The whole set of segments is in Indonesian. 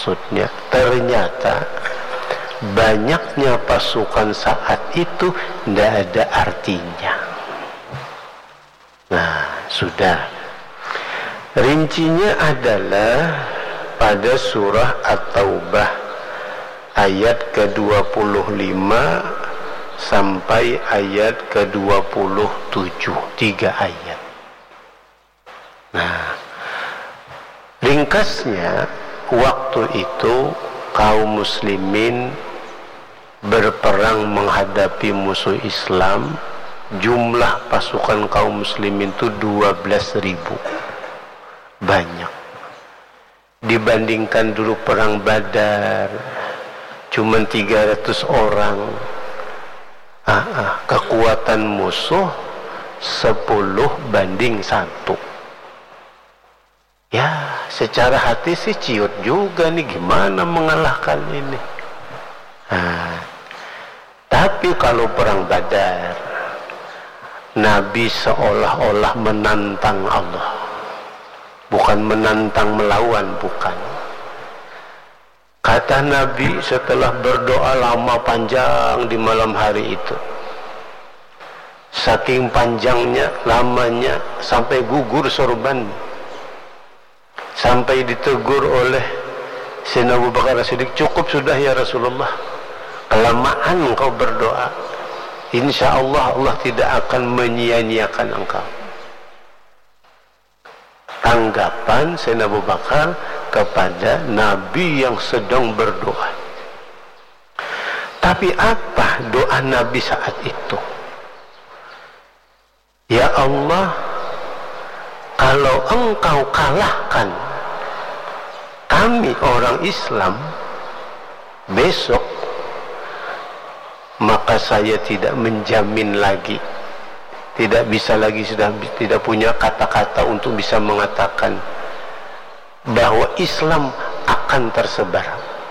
maksudnya ternyata banyaknya pasukan saat itu tidak ada artinya. Nah, sudah. Rincinya adalah pada surah At-Taubah ayat ke-25 sampai ayat ke-27, 3 ayat. Nah, ringkasnya waktu itu kaum muslimin berperang menghadapi musuh Islam. Jumlah pasukan kaum muslimin itu 12.000. Banyak dibandingkan dulu perang Badar cuman 300 orang. Kekuatan musuh 10:1. Ya, secara hati sih ciut juga nih, gimana mengalahkan ini. Tapi kalau perang Badar, Nabi seolah-olah menantang Allah, bukan menantang melawan, bukan. Kata Nabi setelah berdoa lama panjang di malam hari itu, saking panjangnya, lamanya, sampai gugur sorban, sampai ditegur oleh Sayyidina Abu Bakar As-Siddiq, cukup sudah ya Rasulullah, kelamaan engkau berdoa, insya Allah Allah tidak akan menyia-nyiakan engkau. Tanggapan Sayyidina Abu Bakar kepada Nabi yang sedang berdoa. Tapi apa doa Nabi saat itu? Ya Allah, kalau engkau kalahkan kami orang Islam besok, maka saya tidak menjamin lagi, tidak bisa lagi, sudah tidak punya kata-kata untuk bisa mengatakan bahwa Islam akan tersebar.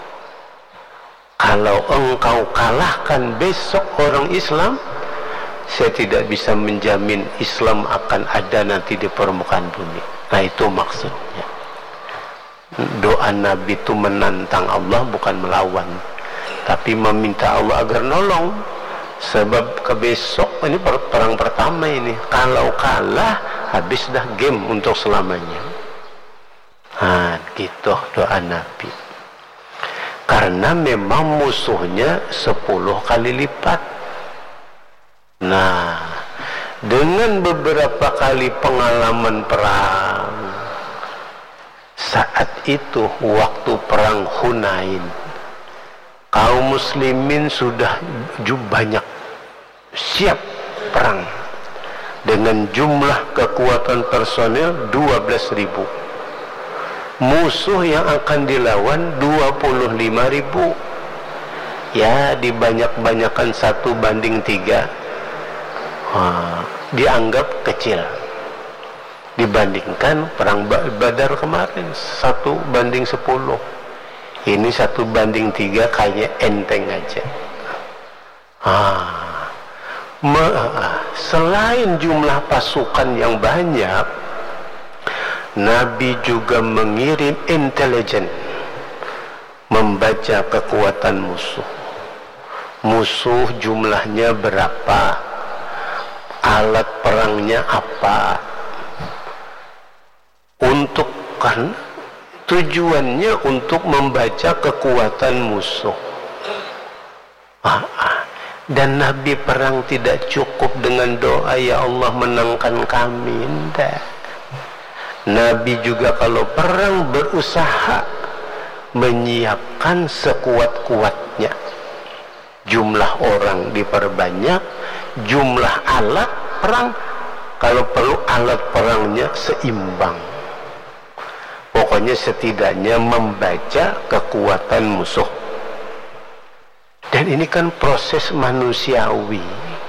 Kalau engkau kalahkan besok orang Islam, saya tidak bisa menjamin Islam akan ada nanti di permukaan bumi. Nah, itu maksudnya. Doa Nabi itu menantang Allah, bukan melawan, tapi meminta Allah agar nolong. Sebab ke besok ini perang pertama ini, kalau kalah habis dah game untuk selamanya. Gitu doa Nabi. Karena memang musuhnya 10 kali lipat. Nah, dengan beberapa kali pengalaman perang, saat itu waktu perang Hunain, kaum muslimin sudah banyak siap perang dengan jumlah kekuatan personel 12.000. Musuh yang akan dilawan 25.000. Ya, dibanyak-banyakan 1:3. Dianggap kecil dibandingkan perang Badar kemarin 1:10. Ini 1:3 kayak enteng aja. Selain jumlah pasukan yang banyak, Nabi juga mengirim intelijen membaca kekuatan musuh. Musuh jumlahnya berapa, alat perangnya apa, untuk kan tujuannya untuk membaca kekuatan musuh. Dan Nabi perang tidak cukup dengan doa ya Allah menangkan kami, tidak. Nabi juga kalau perang berusaha menyiapkan sekuat-kuatnya. Jumlah orang diperbanyak, jumlah alat perang, kalau perlu alat perangnya seimbang. Pokoknya setidaknya membaca kekuatan musuh. Dan ini kan proses manusiawi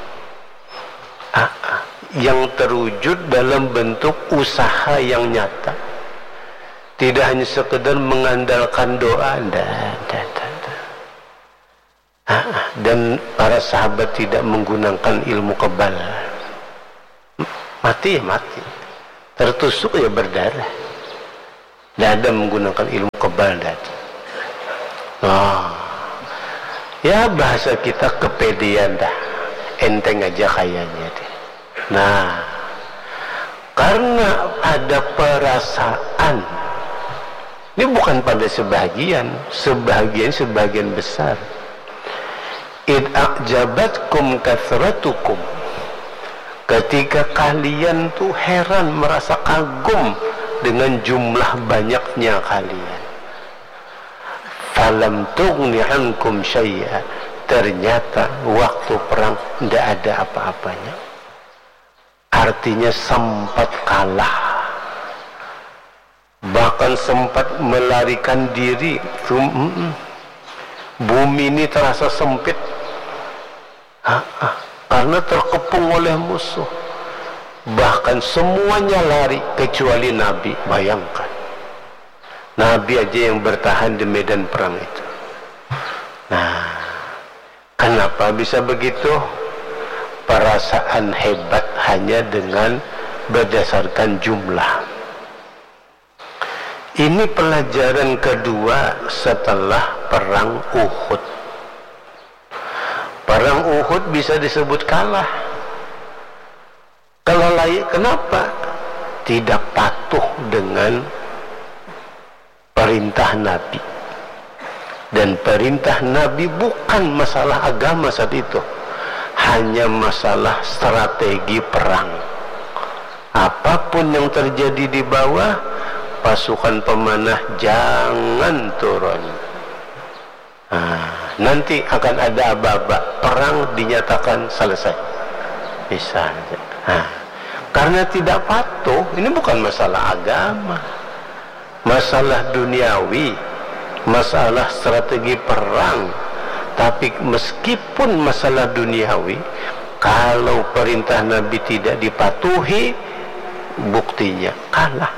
yang terwujud dalam bentuk usaha yang nyata. Tidak hanya sekedar mengandalkan doa. Dan para sahabat tidak menggunakan ilmu kebal. Mati ya mati, tertusuk ya berdarah. Tidak ada menggunakan ilmu kebal tadi. Ya bahasa kita kepedean dah, enteng aja kayaknya deh. Nah, karena ada perasaan, ini bukan pada sebagian besar. Id a'jabatkum kathratukum, ketika kalian tuh heran, merasa kagum dengan jumlah banyaknya kalian. Falam tughni ankum syai'a, ternyata waktu perang tidak ada apa-apanya. Artinya sempat kalah, bahkan sempat melarikan diri. Bumi ini terasa sempit karena terkepung oleh musuh. Bahkan semuanya lari kecuali Nabi. Bayangkan, Nabi aja yang bertahan di medan perang itu. Nah, kenapa bisa begitu? Perasaan hebat hanya dengan berdasarkan jumlah. Ini pelajaran kedua setelah perang Uhud. Perang Uhud bisa disebut kalah. Kenapa? Tidak patuh dengan perintah Nabi. Dan perintah Nabi bukan masalah agama saat itu, hanya masalah strategi perang. Apapun yang terjadi di bawah, pasukan pemanah jangan turun. Nanti akan ada aba-aba, perang dinyatakan selesai. Bisa. Karena tidak patuh, ini bukan masalah agama, masalah duniawi, masalah strategi perang. Tapi meskipun masalah duniawi, kalau perintah Nabi tidak dipatuhi, buktinya kalah.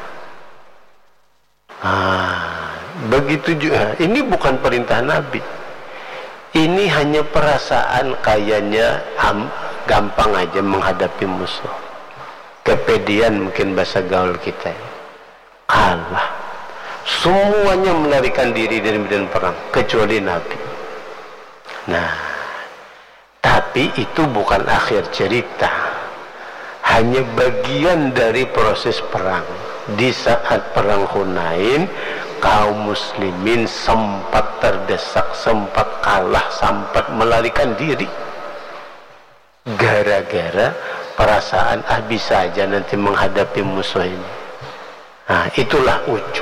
Begitu juga, ini bukan perintah Nabi. Ini hanya perasaan kayaknya gampang aja menghadapi musuh. Kepedean mungkin bahasa gaul kita. Kalah. Semuanya melarikan diri dari medan perang kecuali Nabi. Nah, tapi itu bukan akhir cerita, hanya bagian dari proses perang. Di saat perang Hunain, kaum muslimin sempat terdesak, sempat kalah, sempat melarikan diri gara-gara perasaan bisa aja nanti menghadapi musuh ini. Nah, itulah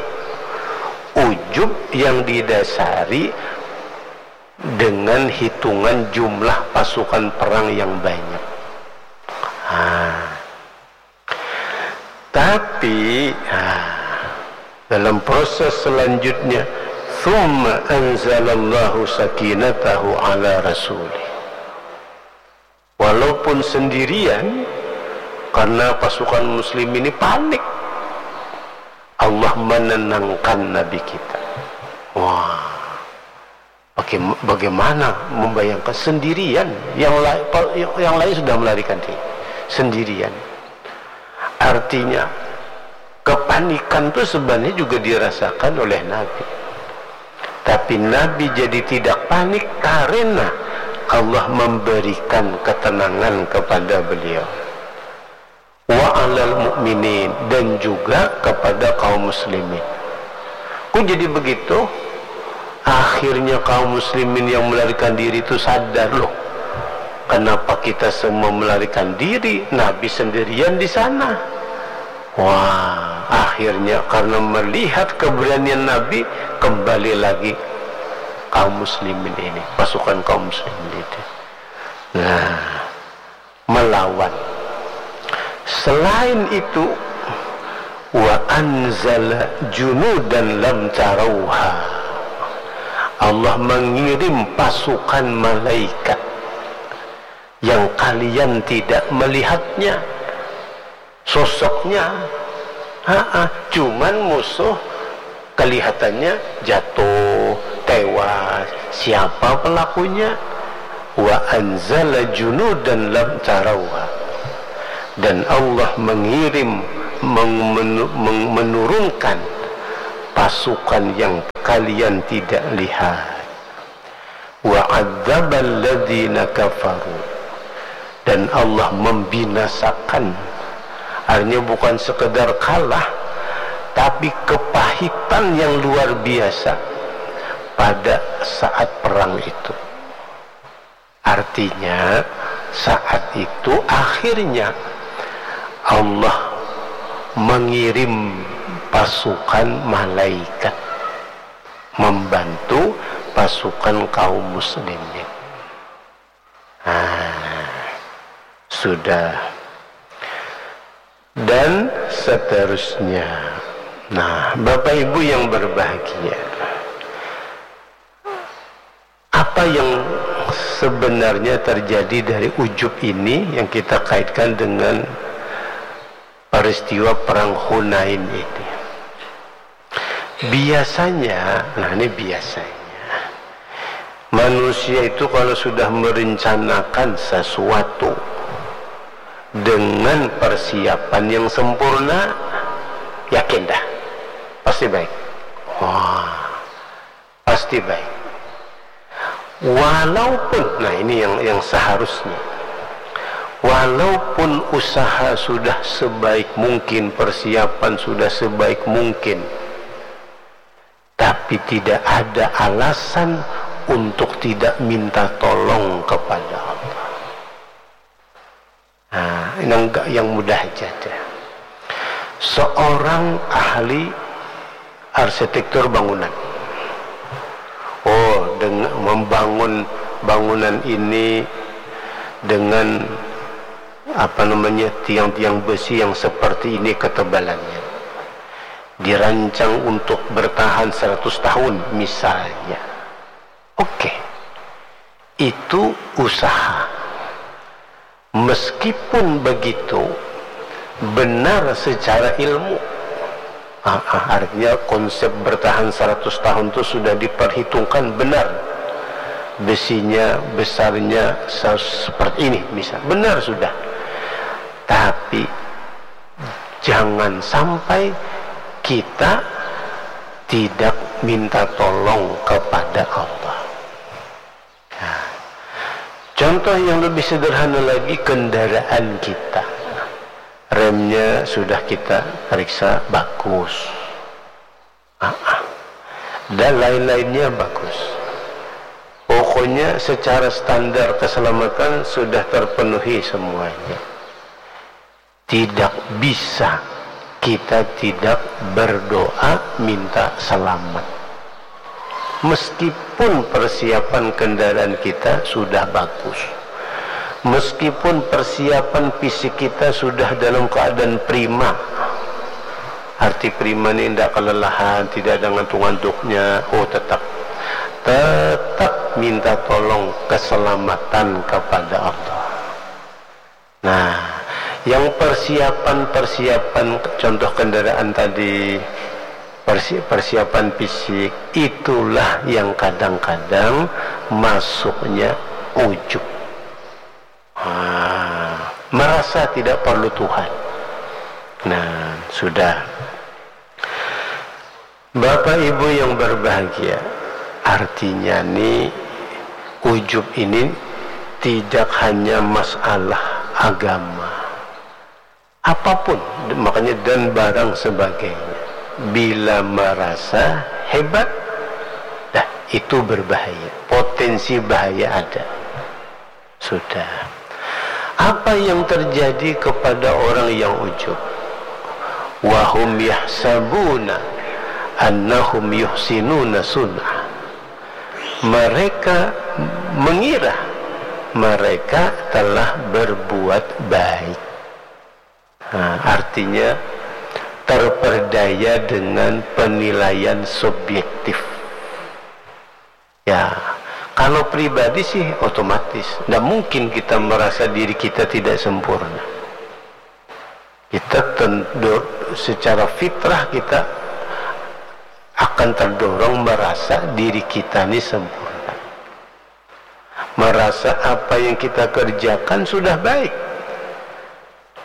ujub yang didasari dengan hitungan jumlah pasukan perang yang banyak. Tapi dalam proses selanjutnya, thumma anzalallahu sakinatahu ala rasulih. Walaupun sendirian, karena pasukan muslim ini panik, Allah menenangkan Nabi kita. Wah, bagaimana membayangkan sendirian, yang lain sudah melarikan diri, sendirian. Artinya kepanikan itu sebenarnya juga dirasakan oleh Nabi, tapi Nabi jadi tidak panik karena Allah memberikan ketenangan kepada beliau. Wa 'alal mu'minin, dan juga kepada kaum muslimin. Kok jadi begitu? Akhirnya kaum muslimin yang melarikan diri itu sadar, loh, kenapa kita semua melarikan diri, Nabi sendirian di sana. Wah, akhirnya karena melihat keberanian Nabi, kembali lagi kaum muslimin ini, pasukan kaum muslimin itu, melawan. Selain itu, wa anzala junudan lam tarauha, Allah mengirim pasukan malaikat yang kalian tidak melihatnya, sosoknya. Cuman musuh kelihatannya jatuh, tewas. Siapa pelakunya? Wa anzala junudan lam tarauha, dan Allah menurunkan pasukan yang kalian tidak lihat. wa 'adzabal ladzina kafaru, dan Allah membinasakan. Artinya bukan sekedar kalah, tapi kepahitan yang luar biasa pada saat perang itu. Artinya saat itu akhirnya Allah mengirim pasukan malaikat membantu pasukan kaum muslimin. Sudah. Dan seterusnya. Nah, Bapak Ibu yang berbahagia, apa yang sebenarnya terjadi dari ujub ini yang kita kaitkan dengan peristiwa perang Hunain ini? Biasanya, manusia itu kalau sudah merencanakan sesuatu dengan persiapan yang sempurna, yakin dah pasti baik. Pasti baik. Walaupun, nah ini yang seharusnya, walaupun usaha sudah sebaik mungkin, persiapan sudah sebaik mungkin, tapi tidak ada alasan untuk tidak minta tolong kepada Allah. Ini enggak yang mudah aja. Seorang ahli arsitektur bangunan, dengan membangun bangunan ini dengan tiang-tiang besi yang seperti ini ketebalannya, dirancang untuk bertahan 100 tahun misalnya. Oke, itu usaha. Meskipun begitu, benar secara ilmu, artinya konsep bertahan 100 tahun itu sudah diperhitungkan benar. Besinya, besarnya seperti ini misal, benar sudah. Tapi jangan sampai kita tidak minta tolong kepada Allah. Contoh yang lebih sederhana lagi, kendaraan kita, remnya sudah kita periksa bagus, dan lain-lainnya bagus. Pokoknya secara standar keselamatan sudah terpenuhi semuanya. Tidak bisa kita tidak berdoa minta selamat. Meskipun persiapan kendaraan kita sudah bagus, meskipun persiapan fisik kita sudah dalam keadaan prima, arti prima ini tidak kelelahan, tidak ada ngantuk-ngantuknya, tetap minta tolong keselamatan kepada Allah. Nah, yang persiapan contoh kendaraan tadi, persiapan fisik, itulah yang kadang-kadang masuknya ujub. Merasa tidak perlu Tuhan. Nah, sudah. Bapak Ibu yang berbahagia, artinya nih, ujub ini tidak hanya masalah agama, apapun, makanya dan barang sebagainya. Bila merasa hebat, itu berbahaya, potensi bahaya ada. Sudah. Apa yang terjadi kepada orang yang ujub? Wahum yahsabuna annahum yuhsinuna sunnah. Mereka mengira mereka telah berbuat baik. Artinya terperdaya dengan penilaian subjektif. Ya, kalau pribadi sih otomatis tidak mungkin kita merasa diri kita tidak sempurna. Kita secara fitrah kita akan terdorong merasa diri kita ini sempurna, merasa apa yang kita kerjakan sudah baik.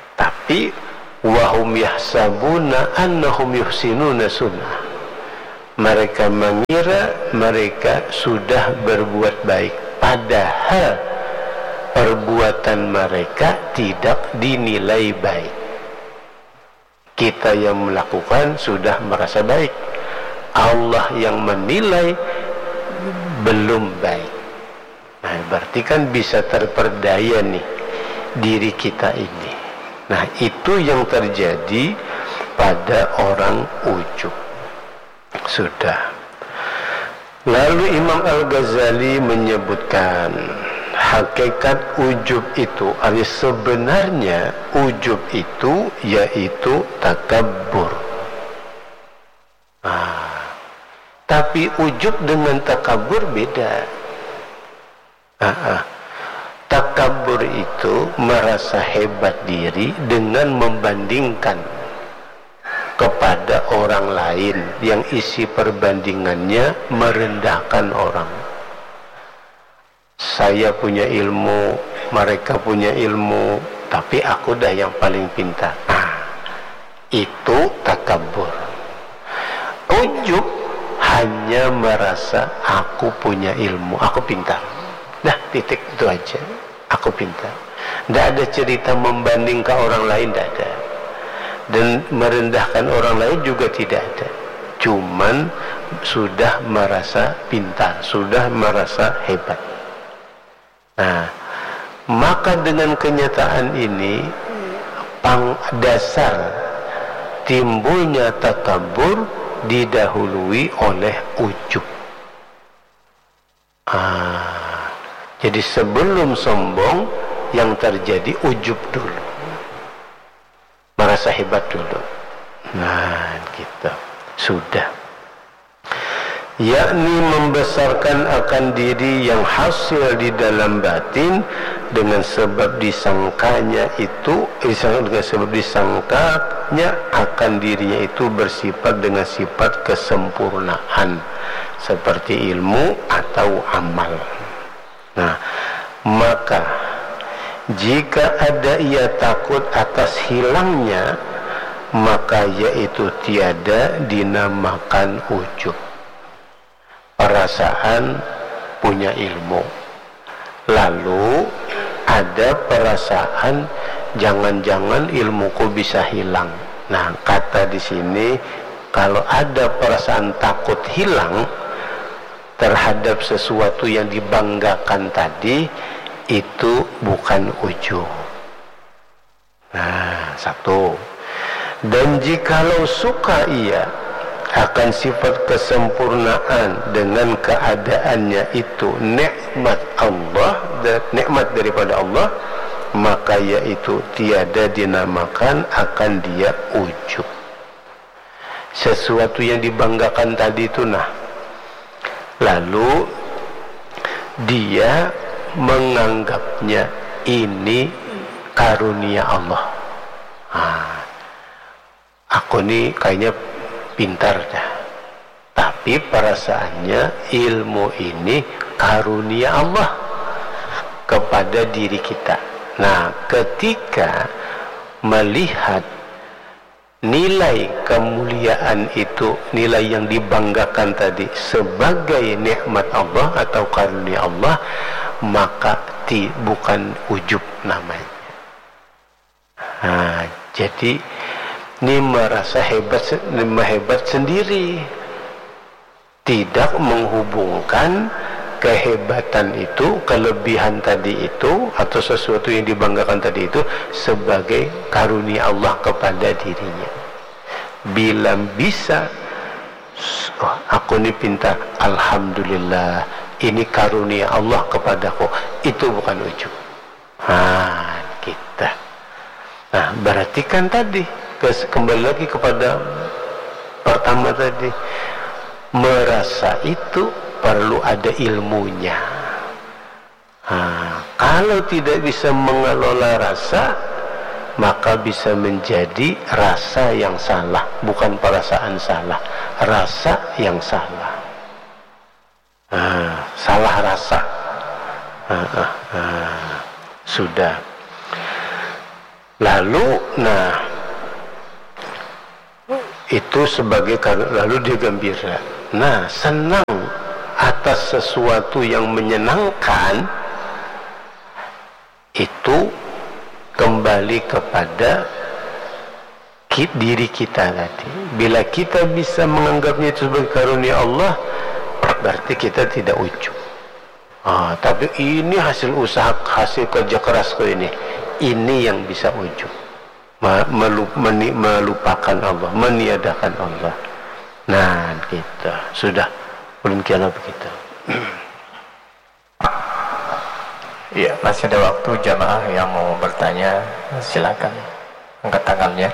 Tapi wahum yahsabuna annahum yuhsinuna sunnah, Mereka mengira mereka sudah berbuat baik, padahal perbuatan mereka tidak dinilai baik. Kita yang melakukan sudah merasa baik, Allah yang menilai belum baik. Nah, berarti kan bisa terperdaya nih diri kita ini. Nah, itu yang terjadi pada orang ujub. Sudah. Lalu Imam Al-Ghazali menyebutkan hakikat ujub itu, artinya sebenarnya ujub itu yaitu takabbur. Tapi ujub dengan takabbur beda. Takabbur itu merasa hebat diri dengan membandingkan kepada orang lain yang isi perbandingannya merendahkan orang. Saya punya ilmu, mereka punya ilmu, tapi aku dah yang paling pintar. Itu takabbur. Ujub hanya merasa aku punya ilmu, aku pintar. Dah, titik itu aja. Aku pintar. Tidak ada cerita membanding ke orang lain, tidak ada. Dan merendahkan orang lain juga tidak ada. Cuman sudah merasa pintar, sudah merasa hebat. Nah, maka dengan kenyataan ini dasar timbulnya takabbur didahului oleh ujub. Jadi sebelum sombong yang terjadi ujub dulu, merasa hebat dulu. Nah, gitu. Sudah. Yakni membesarkan akan diri yang hasil di dalam batin dengan sebab disangkanya itu, dengan sebab disangkanya akan dirinya itu bersifat dengan sifat kesempurnaan seperti ilmu atau amal. Nah, maka jika ada ia takut atas hilangnya, maka yaitu tiada dinamakan ujub. Perasaan punya ilmu, lalu ada perasaan jangan-jangan ilmuku bisa hilang. Nah, kata di sini kalau ada perasaan takut hilang terhadap sesuatu yang dibanggakan tadi, itu bukan ujub. Nah, satu. Dan jikalau suka ia akan sifat kesempurnaan dengan keadaannya itu nikmat Allah, nikmat daripada Allah, maka yaitu tiada dinamakan akan dia ujub. Sesuatu yang dibanggakan tadi itu, lalu dia menganggapnya ini karunia Allah. Aku nih kayaknya pintar dah, tapi perasaannya ilmu ini karunia Allah kepada diri kita. Nah, ketika melihat nilai kemuliaan itu, nilai yang dibanggakan tadi sebagai nikmat Allah atau karunia Allah, maka bukan ujub namanya. Jadi ini merasa hebat sendiri, tidak menghubungkan kehebatan itu, kelebihan tadi itu, atau sesuatu yang dibanggakan tadi itu sebagai karunia Allah kepada dirinya. Bila bisa, aku ini pintar, alhamdulillah, ini karunia Allah kepadaku, itu bukan ujub. Kita. Nah, berarti kan tadi kembali lagi kepada pertama tadi, merasa itu perlu ada ilmunya. Kalau tidak bisa mengelola rasa, maka bisa menjadi rasa yang salah, bukan perasaan salah, rasa yang salah. Salah rasa. Sudah. Lalu, itu sebagai, lalu dia gembira. Nah, senang atas sesuatu yang menyenangkan itu kembali kepada diri kita tadi. Bila kita bisa menganggapnya itu sebagai karunia Allah, berarti kita tidak ujub. Tapi ini hasil usaha, hasil kerja kerasku ini yang bisa ujub, melupakan Allah, meniadakan Allah. Nah, kita sudah belum kira begitu. Ya, masih ada waktu. Jamaah yang mau bertanya silakan angkat tangannya.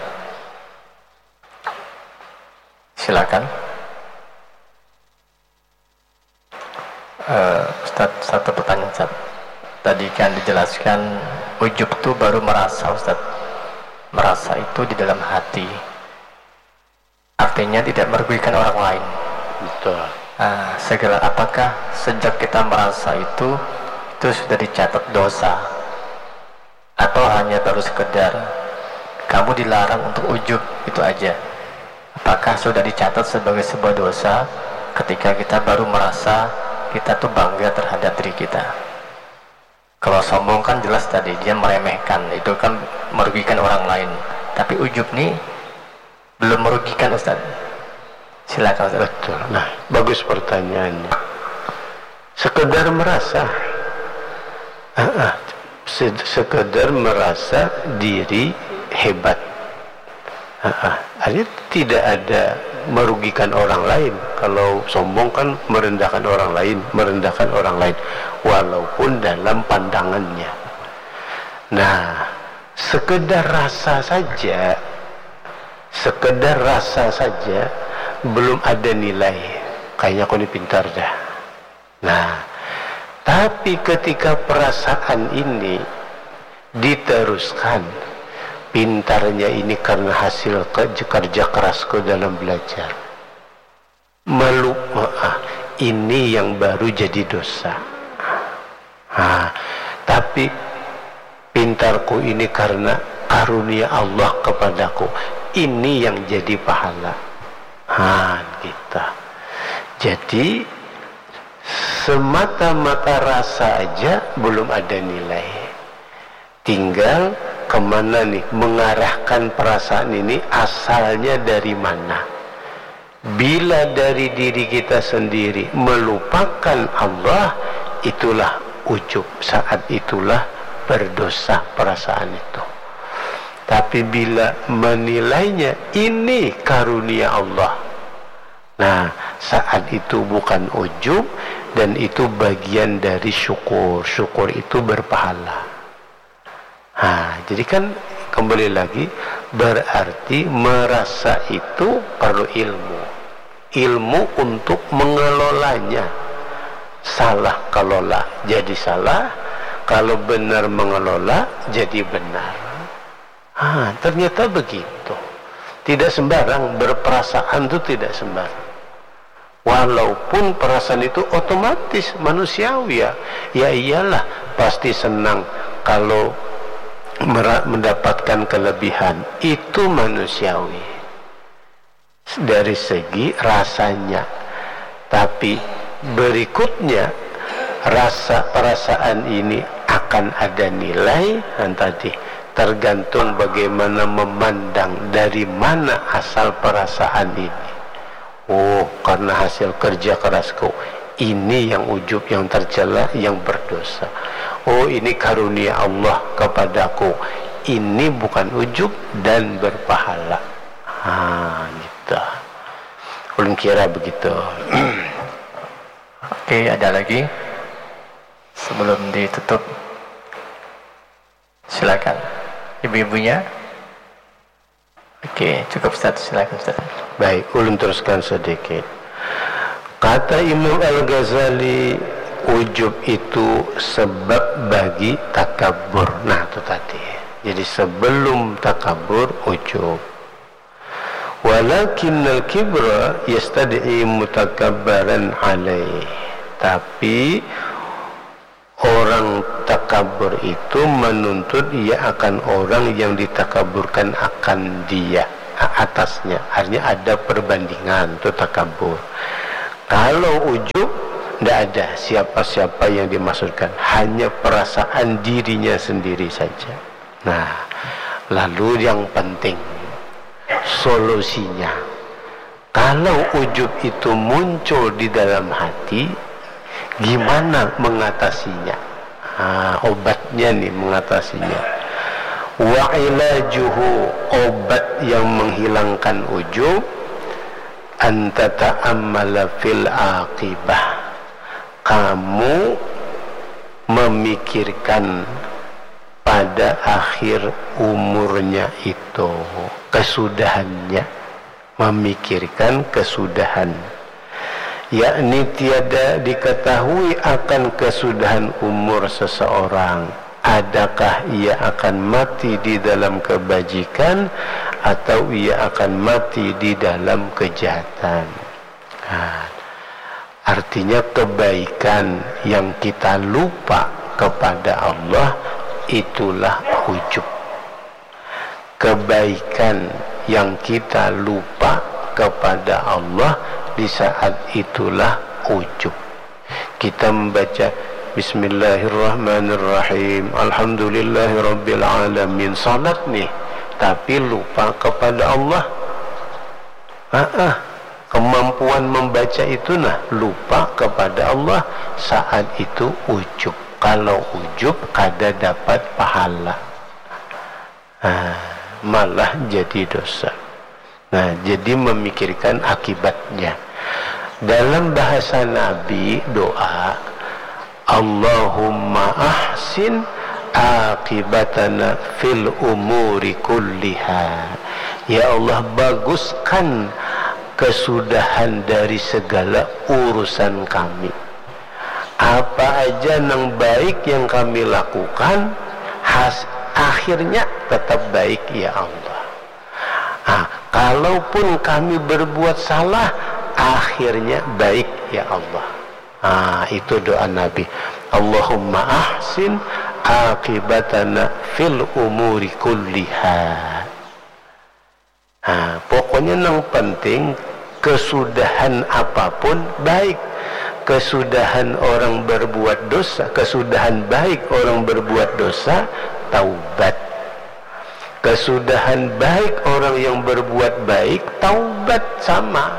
Silakan. Ustaz, satu pertanyaan Ustaz. Tadi kan dijelaskan ujub itu baru merasa Ustaz. Merasa itu di dalam hati. Artinya tidak merugikan orang lain. Betul. Segala apakah sejak kita merasa itu sudah dicatat dosa, atau hanya baru sekedar kamu dilarang untuk ujub itu aja? Apakah sudah dicatat sebagai sebuah dosa ketika kita baru merasa kita tuh bangga terhadap diri kita? Kalau sombong kan jelas tadi dia meremehkan, itu kan merugikan orang lain. Tapi ujub nih belum merugikan Ustaz. Silakan Ustaz. Betul. Nah, bagus pertanyaannya. Sekedar merasa, sekedar merasa diri hebat. Artinya tidak ada merugikan orang lain. Kalau sombong kan merendahkan orang lain, walaupun dalam pandangannya. Nah, sekedar rasa saja belum ada nilai. Kayaknya aku ini pintar dah. Nah, tapi ketika perasaan ini diteruskan, pintarnya ini karena hasil kerja kerasku dalam belajar, ini yang baru jadi dosa. Tapi pintarku ini karena karunia Allah kepadaku, ini yang jadi pahala. Kita. Jadi semata-mata rasa aja belum ada nilai. Tinggal kemana nih mengarahkan perasaan ini, asalnya dari mana. Bila dari diri kita sendiri melupakan Allah, itulah ujub, saat itulah berdosa perasaan itu. Tapi bila menilainya ini karunia Allah, nah saat itu bukan ujub, dan itu bagian dari syukur. Syukur itu berpahala. Jadi kan kembali lagi, berarti merasa itu perlu ilmu untuk mengelolanya. Salah kelola jadi salah, kalau benar mengelola jadi benar. Ternyata begitu. Tidak sembarang berperasaan, itu tidak sembarang. Walaupun perasaan itu otomatis manusiawi ya iyalah, pasti senang kalau mendapatkan kelebihan, itu manusiawi dari segi rasanya. Tapi berikutnya perasaan ini akan ada nilai, dan tadi tergantung bagaimana memandang dari mana asal perasaan ini. Karena hasil kerja kerasku, ini yang ujub, yang tercela, yang berdosa. Ini karunia Allah kepadaku, ini bukan ujub dan berpahala. Gitu. Belum kira begitu. Oke, ada lagi sebelum ditutup? Silakan ibu-ibunya. Oke, cukup Ustaz, silakan Ustaz. Baik, ulun teruskan sedikit. Kata Imam Al-Ghazali, ujub itu sebab bagi takabur. Nah, itu tadi. Jadi sebelum takabur, ujub. Walakinnal kibra yastad'i mutakabbaran alaih. Tapi orang takabur itu menuntut ia akan orang yang ditakaburkan akan dia, atasnya. Artinya ada perbandingan, itu takabur. Kalau ujub, tidak ada siapa-siapa yang dimaksudkan, hanya perasaan dirinya sendiri saja. Nah, lalu yang penting solusinya, kalau ujub itu muncul di dalam hati, gimana mengatasinya? Obatnya nih mengatasinya. Wa ilajuhu, obat yang menghilangkan ujub, anta ta'ammala fil aqibah, kamu memikirkan pada akhir umurnya itu, kesudahannya, memikirkan kesudahan, yakni tiada diketahui akan kesudahan umur seseorang, adakah ia akan mati di dalam kebajikan atau ia akan mati di dalam kejahatan. Artinya kebaikan yang kita lupa kepada Allah, itulah ujub. Kebaikan yang kita lupa kepada Allah, di saat itulah ujub. Kita membaca Bismillahirrahmanirrahim, Alhamdulillahirabbil alamin, salat nih, tapi lupa kepada Allah. Kemampuan membaca itu lupa kepada Allah, saat itu ujub. Kalau ujub kada dapat pahala, malah jadi dosa. Nah, jadi memikirkan akibatnya. Dalam bahasa Nabi doa, Allahumma ahsin aqibatana fil umuri kulliha. Ya Allah, baguskan kesudahan dari segala urusan kami. Apa aja yang baik yang kami lakukan, akhirnya tetap baik ya Allah. Kalaupun kami berbuat salah, akhirnya baik ya Allah. Itu doa Nabi. Allahumma ahsin aqibatana fil umuri kulliha. Pokoknya yang penting kesudahan apapun baik. Kesudahan orang berbuat dosa, kesudahan baik orang berbuat dosa, taubat. Kesudahan baik orang yang berbuat baik, taubat sama.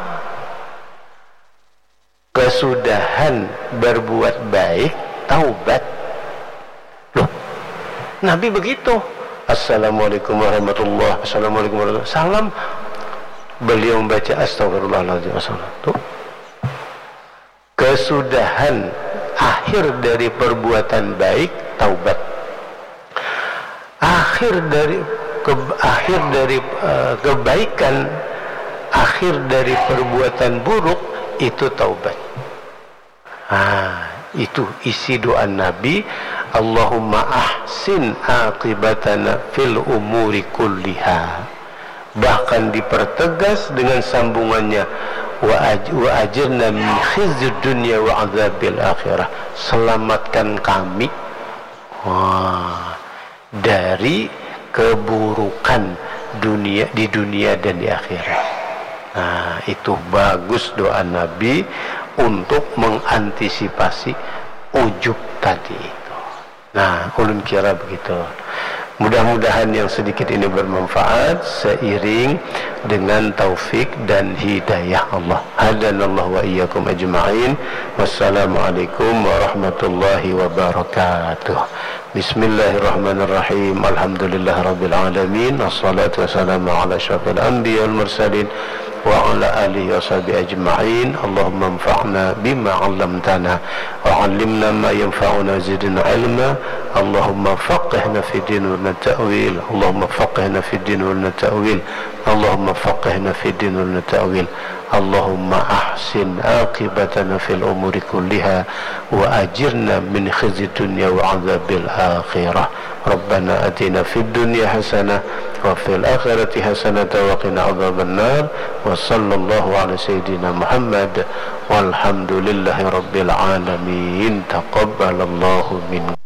Kesudahan berbuat baik, taubat. Loh, Nabi begitu. Assalamualaikum warahmatullahi wabarakatuh. Assalamualaikum warahmatullahi wabarakatuh. Salam. Beliau membaca astagfirullahaladzim. Tuh. Kesudahan akhir dari perbuatan baik, taubat. Akhir dari kebaikan, akhir dari perbuatan buruk, itu taubat. Itu isi doa Nabi, Allahumma ahsin aqibatana fil umuri kulliha. Bahkan dipertegas dengan sambungannya, wa ajirna min khizyid dunya wa azabil akhirah. Selamatkan kami dari keburukan dunia, di dunia dan di akhirat. Itu bagus doa Nabi untuk mengantisipasi ujub tadi itu. Ulun kira begitu. Mudah-mudahan yang sedikit ini bermanfaat seiring dengan taufik dan hidayah Allah. Hadanallahu wa iyyakum ajma'in. Wassalamualaikum warahmatullahi wabarakatuh. Bismillahirrahmanirrahim. Alhamdulillahirabbil alamin. Wassalatu wassalamu ala asyrafil anbiya wal mursalin wa ala alihi wa sahbihi ajma'in. Allahumma anfa'na bima 'allamtana wa 'allimna ma yanfa'una zidna 'ilma. Allahumma faqihna fi din wa ta'wil. Allahumma faqihna fi din wa ta'wil. Allahumma faqihna fi din wa ta'wil. Allahumma ahsin aqibatana fil umuri kulliha wa ajirna min khizyi dunya wa 'adzabil akhirah. Rabbana atina fid dunya hasanah wa fil akhirati hasanah wa qina 'adzaban nar. Wa sallallahu ala sayyidina Muhammad walhamdulillahi rabbil alamin. Taqabbalallahu minna.